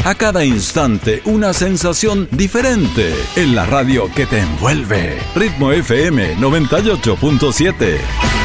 A cada instante una sensación diferente en la radio que te envuelve. Ritmo FM 98.7.